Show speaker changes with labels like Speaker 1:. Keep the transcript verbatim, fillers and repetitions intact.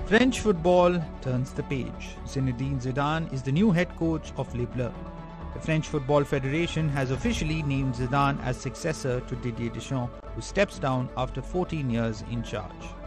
Speaker 1: French football turns the page. Zinedine Zidane is the new head coach of Les Bleus. The French Football Federation has officially named Zidane as successor to Didier Deschamps, who steps down after fourteen years in charge.